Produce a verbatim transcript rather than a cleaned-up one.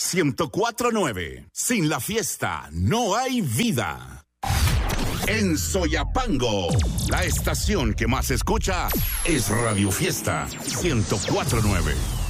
ciento cuatro punto nueve. Sin la fiesta no hay vida. En Soyapango, la estación que más escucha es Radio Fiesta ciento cuatro punto nueve.